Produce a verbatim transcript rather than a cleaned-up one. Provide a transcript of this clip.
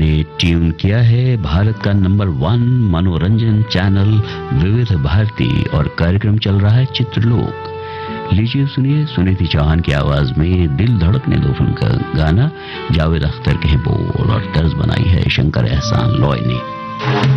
आपने ट्यून किया है भारत का नंबर वन मनोरंजन चैनल विविध भारती और कार्यक्रम चल रहा है चित्रलोक। लीजिए सुनिए सुनीति चौहान की आवाज में दिल धड़कने दो फिल्म का गाना। जावेद अख्तर के बोल और तर्ज बनाई है शंकर एहसान लॉय ने।